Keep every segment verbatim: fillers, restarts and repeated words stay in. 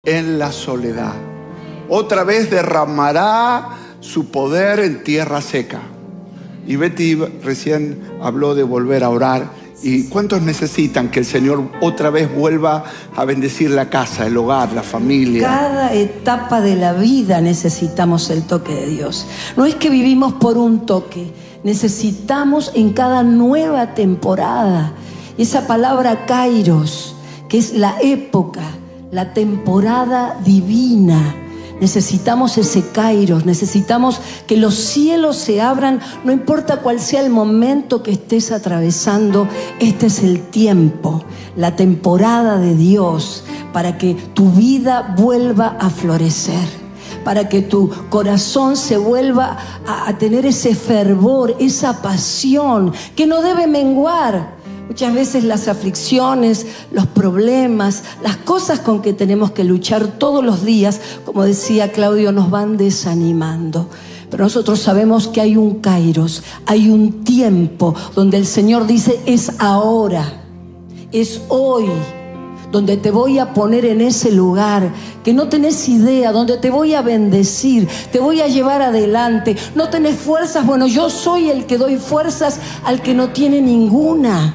en la soledad. Otra vez derramará su poder en tierra seca. Y Betty recién habló de volver a orar. ¿Y cuántos necesitan que el Señor otra vez vuelva a bendecir la casa, el hogar, la familia? Cada etapa de la vida necesitamos el toque de Dios. No es que vivimos por un toque, necesitamos en cada nueva temporada. Y esa palabra kairos, que es la época, la temporada divina. Necesitamos ese kairos, necesitamos que los cielos se abran, no importa cuál sea el momento que estés atravesando. Este es el tiempo, la temporada de Dios, para que tu vida vuelva a florecer, para que tu corazón se vuelva a, a tener ese fervor, esa pasión que no debe menguar. Muchas veces las aflicciones, los problemas, las cosas con que tenemos que luchar todos los días, como decía Claudio, nos van desanimando. Pero nosotros sabemos que hay un kairos, hay un tiempo donde el Señor dice: es ahora, es hoy, donde te voy a poner en ese lugar que no tenés idea, donde te voy a bendecir, te voy a llevar adelante. No tenés fuerzas, bueno, yo soy el que doy fuerzas al que no tiene ninguna.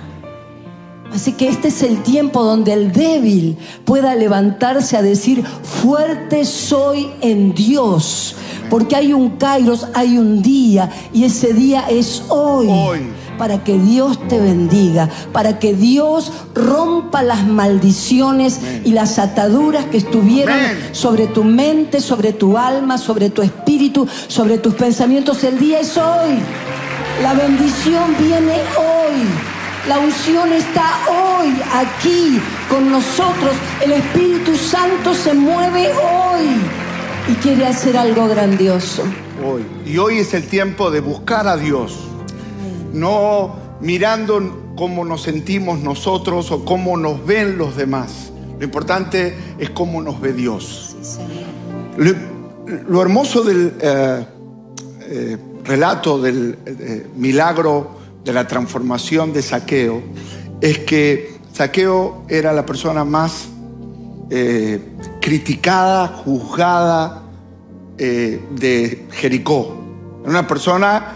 Así que este es el tiempo donde el débil pueda levantarse a decir: fuerte soy en Dios. Porque hay un kairos, hay un día, y ese día es hoy. Hoy. Para que Dios te bendiga, para que Dios rompa las maldiciones Amén. Y las ataduras que estuvieron Amén. Sobre tu mente, sobre tu alma, sobre tu espíritu, sobre tus pensamientos. El día es hoy. La bendición viene hoy. La unción está hoy, aquí, con nosotros. El Espíritu Santo se mueve hoy y quiere hacer algo grandioso. Hoy. Y hoy es el tiempo de buscar a Dios. No mirando cómo nos sentimos nosotros o cómo nos ven los demás. Lo importante es cómo nos ve Dios. Sí, lo, lo hermoso del eh, eh, relato del eh, milagro de la transformación de Zaqueo es que Zaqueo era la persona más eh, criticada, juzgada eh, de Jericó. Era una persona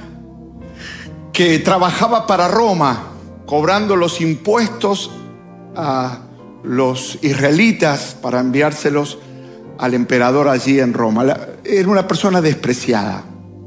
que trabajaba para Roma, cobrando los impuestos a los israelitas para enviárselos al emperador allí en Roma. Era una persona despreciada,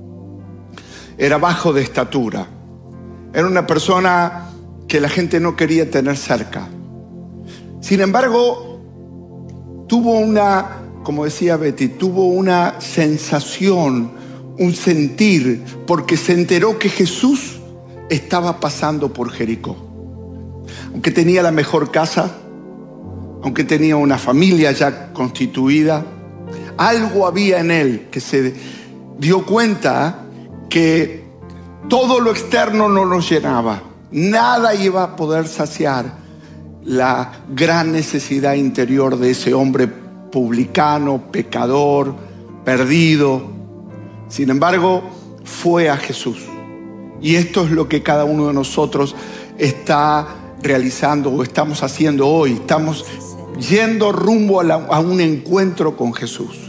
era bajo de estatura. Era una persona que la gente no quería tener cerca. Sin embargo, tuvo una, como decía Betty, tuvo una sensación, un sentir, porque se enteró que Jesús estaba pasando por Jericó. Aunque tenía la mejor casa, aunque tenía una familia ya constituida, algo había en él que se dio cuenta que todo lo externo no nos llenaba. Nada iba a poder saciar la gran necesidad interior de ese hombre publicano, pecador, perdido. Sin embargo, fue a Jesús. Y esto es lo que cada uno de nosotros está realizando o estamos haciendo hoy. Estamos yendo rumbo a, la, a un encuentro con Jesús.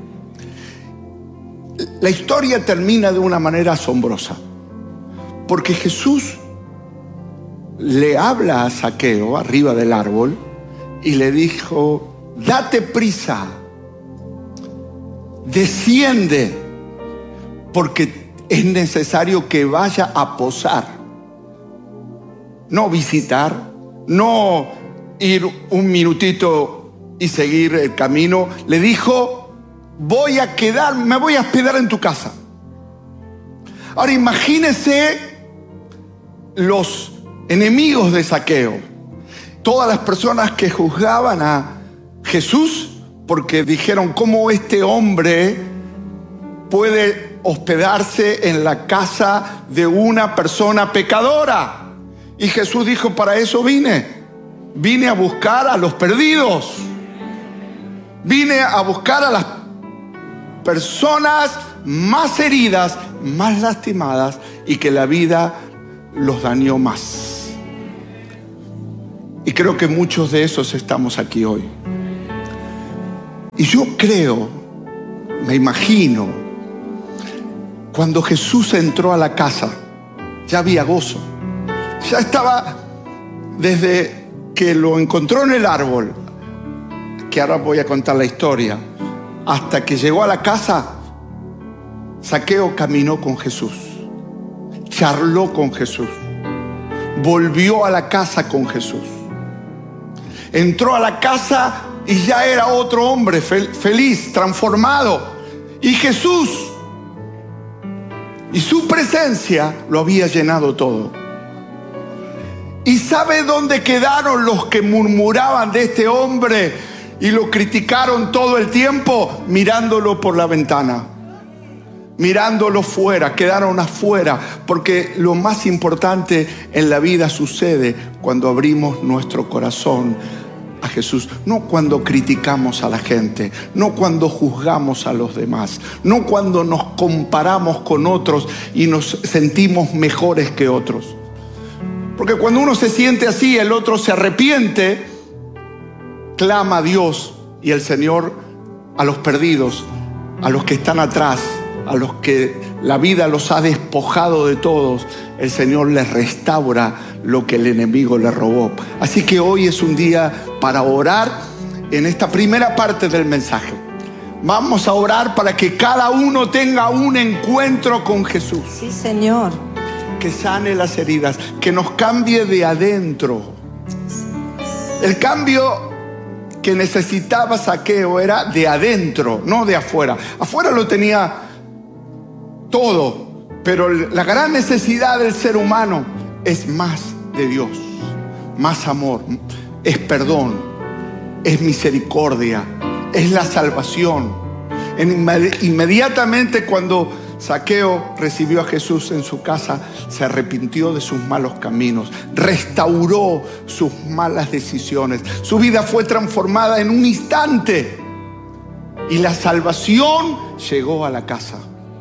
La historia termina de una manera asombrosa. Porque Jesús le habla a Zaqueo arriba del árbol y le dijo: date prisa, desciende, porque es necesario que vaya a posar. No visitar, no ir un minutito y seguir el camino. Le dijo: voy a quedar, me voy a hospedar en tu casa. Ahora imagínese los enemigos de Zaqueo, todas las personas que juzgaban a Jesús porque dijeron: ¿cómo este hombre puede hospedarse en la casa de una persona pecadora? Y Jesús dijo: para eso vine, vine a buscar a los perdidos, vine a buscar a las personas más heridas, más lastimadas y que la vida los dañó más. Y creo que muchos de esos estamos aquí hoy. Y yo creo, me imagino, cuando Jesús entró a la casa, ya había gozo. Ya estaba, desde que lo encontró en el árbol, que ahora voy a contar la historia, hasta que llegó a la casa, Zaqueo caminó con Jesús, charló con Jesús, volvió a la casa con Jesús. Entró a la casa y ya era otro hombre feliz, transformado. Y Jesús y su presencia lo había llenado todo. ¿Y sabe dónde quedaron los que murmuraban de este hombre y lo criticaron todo el tiempo? Mirándolo por la ventana, mirándolo fuera. Quedaron afuera, porque lo más importante en la vida sucede cuando abrimos nuestro corazón a Jesús, no cuando criticamos a la gente, no cuando juzgamos a los demás, no cuando nos comparamos con otros y nos sentimos mejores que otros. Porque cuando uno se siente así, el otro se arrepiente, clama a Dios, y el Señor a los perdidos, a los que están atrás, a los que la vida los ha despojado de todos, el Señor les restaura lo que el enemigo le robó. Así que hoy es un día para orar en esta primera parte del mensaje. Vamos a orar para que cada uno tenga un encuentro con Jesús. Sí, Señor. Que sane las heridas, que nos cambie de adentro. El cambio que necesitaba Zaqueo era de adentro, no de afuera. Afuera lo tenía todo, pero la gran necesidad del ser humano es más de Dios, más amor, es perdón, es misericordia, es la salvación. Inmediatamente cuando Zaqueo recibió a Jesús en su casa, se arrepintió de sus malos caminos, restauró sus malas decisiones. Su vida fue transformada en un instante y la salvación llegó a la casa.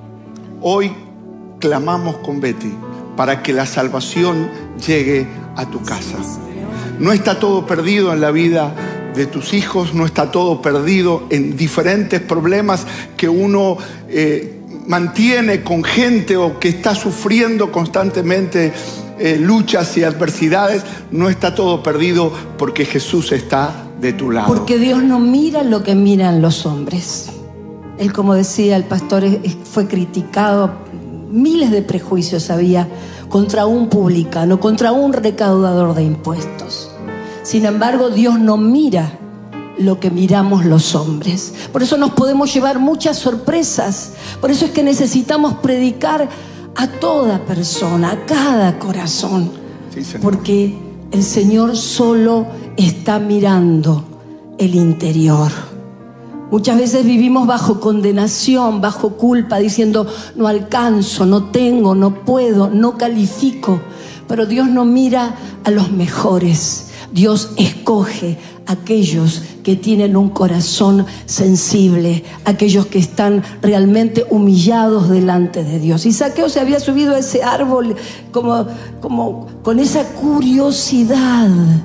Hoy clamamos con Betty para que la salvación llegue a tu casa. No está todo perdido en la vida de tus hijos, no está todo perdido en diferentes problemas que uno eh, mantiene con gente o que está sufriendo constantemente eh, luchas y adversidades. No está todo perdido, porque Jesús está de tu lado. Porque Dios no mira lo que miran los hombres. Él, como decía el pastor, fue criticado, miles de prejuicios había contra un publicano, contra un recaudador de impuestos. Sin embargo, Dios no mira lo que miramos los hombres. Por eso nos podemos llevar muchas sorpresas. Por eso es que necesitamos predicar a toda persona, a cada corazón. Sí, Señor. Porque el Señor solo está mirando el interior. Muchas veces vivimos bajo condenación, bajo culpa, diciendo no alcanzo, no tengo, no puedo, no califico. Pero Dios no mira a los mejores. Dios escoge a aquellos que tienen un corazón sensible, aquellos que están realmente humillados delante de Dios. Y Zaqueo se había subido a ese árbol como, como con esa curiosidad.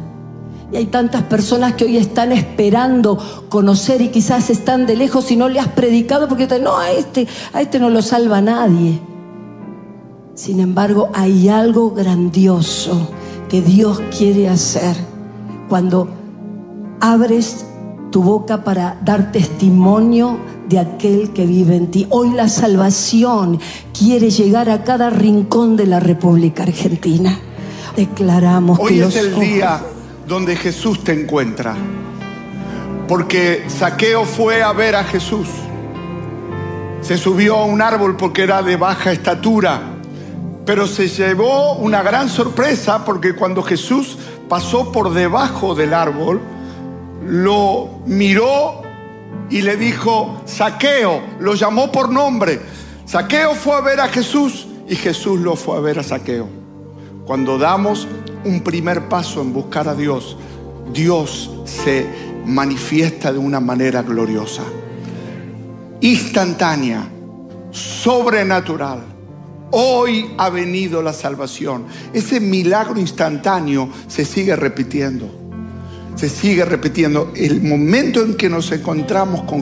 Y hay tantas personas que hoy están esperando conocer y quizás están de lejos y no le has predicado porque te, no, a este, a este no lo salva nadie. Sin embargo, hay algo grandioso que Dios quiere hacer cuando abres tu boca para dar testimonio de aquel que vive en ti. Hoy la salvación quiere llegar a cada rincón de la República Argentina. Declaramos hoy que es los el ojos... día donde Jesús te encuentra, porque Zaqueo fue a ver a Jesús. Se subió a un árbol porque era de baja estatura, pero se llevó una gran sorpresa, porque cuando Jesús pasó por debajo del árbol, lo miró y le dijo Zaqueo, lo llamó por nombre. Zaqueo fue a ver a Jesús y Jesús lo fue a ver a Zaqueo. Cuando damos un primer paso en buscar a Dios, Dios se manifiesta de una manera gloriosa, instantánea, sobrenatural. Hoy ha venido la salvación. Ese milagro instantáneo se sigue repitiendo. Se sigue repitiendo. El momento en que nos encontramos con